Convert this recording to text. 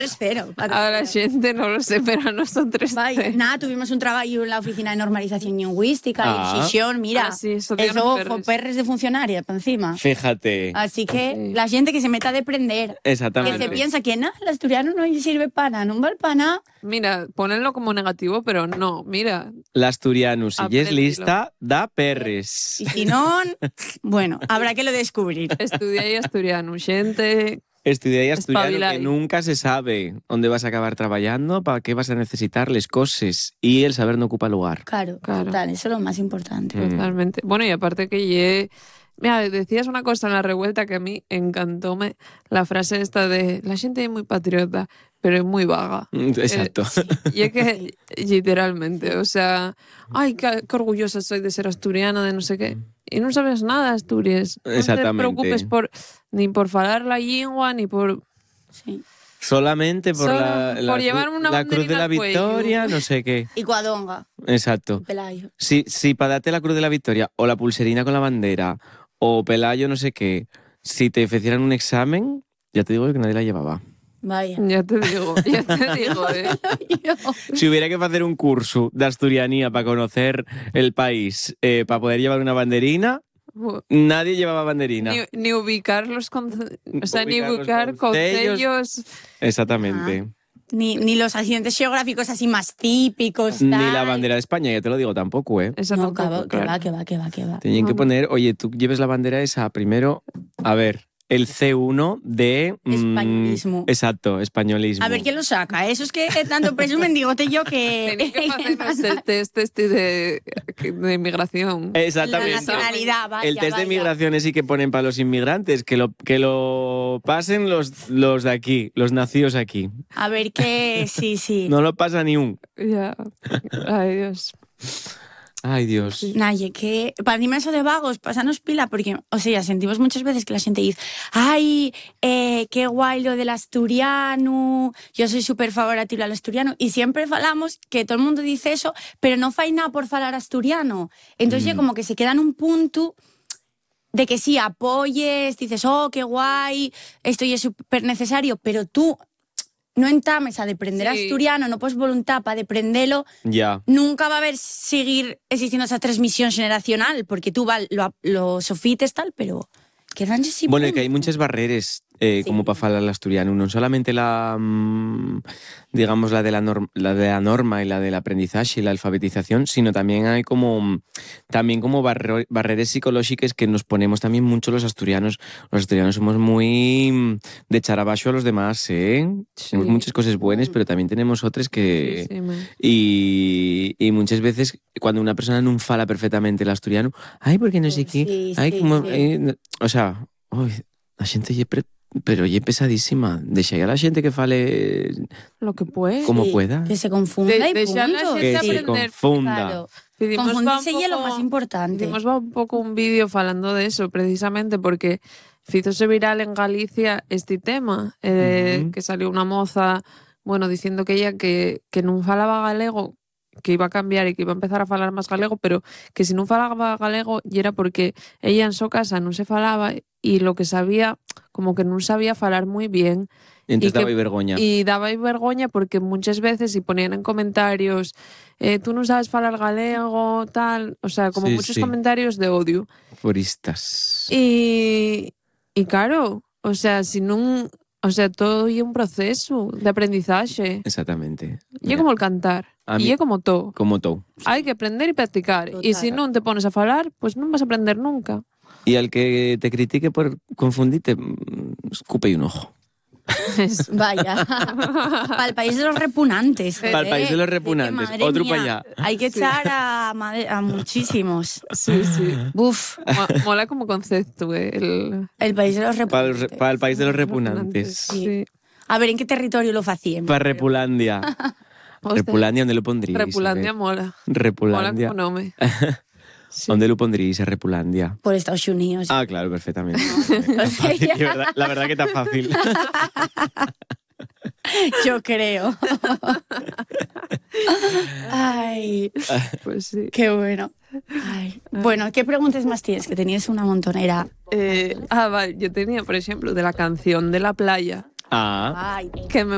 3-0. A la gente no lo sé, pero a nosotros Vaya, nada, tuvimos un trabajo en la oficina de normalización lingüística y decisión, mira, sí, eso fue perres de funcionaria para encima. Fíjate. Así que la gente que se meta a aprender, Exactamente. que se piensa que nada, el asturiano no sirve para nada, no vale para nada. Mira, ponenlo como negativo, pero no, mira. L'asturiano, si es Apréndilo. lista, da perres. Y si no, bueno, habrá que lo descubrir. Estudiai asturiano, gente. Estudiar asturiano Espabilai. que nunca se sabe dónde vas a acabar trabajando, para qué vas a necesitar las cosas y el saber no ocupa lugar. Claro, total, eso es lo más importante. Totalmente. Bueno, y aparte que mira, decías una cosa en la revuelta que a mí encantóme, la frase esta de la gente es muy patriota, pero es muy vaga. Exacto. Y es que, literalmente, o sea, ay, qué orgullosa soy de ser asturiana, de no sé qué. Y no sabes nada de Asturias. No te Exactamente. preocupes ni por falar la lengua, ni por... Sí. Solamente por Solo por llevar una la cruz de banderina la al cuello. victoria, no sé qué. Y Cuadonga, Exacto. Pelayo. Si para darte la cruz de la victoria o la pulserina con la bandera o Pelayo no sé qué, si te ofrecieran un examen, ya te digo que nadie la llevaba. Vaya. Ya te digo, Si hubiera que hacer un curso de asturianía para conocer el país, para poder llevar una banderina, nadie llevaba banderina. Ni ubicar los ni Ubicar ubicar los concellos. concellos. Exactamente. Ni los accidentes geográficos así más típicos. Ni tal. la bandera de España, ya te lo digo tampoco, ¿eh? Eso No, tampoco, que va, claro. que va. Tenían que poner, oye, tú lleves la bandera esa primero, a ver, el C1 de... Españolismo. Exacto, españolismo. A ver quién lo saca. Eso es que tanto presumen, digote yo que... Tenéis que hacernos el test de inmigración. Exactamente. La nacionalidad, vaya, el test de vaya. migraciones sí que ponen para los inmigrantes, que lo pasen los de aquí, los nacidos aquí. A ver qué... Sí. No lo pasa ni un. Ya. Ay, Dios. Ay, Dios. Naye, que para encima eso de vagos, pasanos pila, porque, o sea, sentimos muchas veces que la gente dice, ay, qué guay lo del asturiano, yo soy súper favorable al asturiano, y siempre falamos que todo el mundo dice eso, pero no fai nada por falar asturiano. Entonces ya como que se queda en un punto de que sí, apoyes, dices, oh, qué guay, esto ya es súper necesario, pero tú no entames a aprender asturiano, no pones voluntad para aprenderlo, Ya. nunca va a haber seguir existiendo esa transmisión generacional, porque tú lo sofites tal, pero quedan así. Bueno, y que hay muchas barreras como para falar el asturiano, no solamente digamos la de la norma y la del aprendizaje y la alfabetización, sino también hay como barreras psicológicas que nos ponemos también mucho los asturianos. Los asturianos somos muy de echar abajo a los demás, ¿eh? Sí. Tenemos muchas cosas buenas, pero también tenemos otras que... y muchas veces cuando una persona no fala perfectamente el asturiano, ay, porque no sé qué, o sea, la gente pero ye pesadísima. Deixa a la gente que fale lo que puede. como pueda. Que se confunda y Deixa a la punto. gente Que se aprender. confunda. Claro. Hicimos Confundirse un y es lo poco- más importante. Hicimos un poco un vídeo falando de eso, precisamente porque fízose viral en Galicia este tema, que salió una moza, bueno, diciendo que ella que non falaba galego, que iba a cambiar y que iba a empezar a falar más galego, pero que si non falaba galego y era porque ella en su casa non se falaba y lo que sabía, como que non sabía falar muy bien. Entonces que- daba vergoña. Y daba vergoña porque muchas veces si ponían en comentarios tú no sabes falar galego, tal, o sea, como Sí, muchos sí. comentarios de odio. Puristas. Y claro, o sea, si non, o sea, todo é un proceso de aprendizaje. Exactamente. Y é como el cantar, a mí- y é como todo. Como tú. Hay que aprender y practicar. Y si non te pones a falar, pues non vas a aprender nunca. Y al que te critique por confundirte, escupe un ojo. Vaya. Para el país de los repugnantes. Para el país de los repugnantes. Madre Otro mía, para allá. Hay que echar a muchísimos. Sí. Buf. Mola como concepto, el país de los Para repugnantes. el país de los repugnantes. Sí. A ver, ¿en qué territorio lo hacían? Para Repulandia. Hostia. Repulandia, ¿dónde lo pondríais? Repulandia mola. Repulandia. Mola como nome. ¿Dónde lo pondríais a Repulandia? Por Estados Unidos. Ah, claro, perfectamente. Está fácil, la verdad que está fácil. Yo creo. Ay, Pues sí. qué bueno. Ay. Bueno, ¿qué preguntas más tienes? Que tenías una montonera. Vale, yo tenía, por ejemplo, de la canción de la playa, Ah. Ay, que me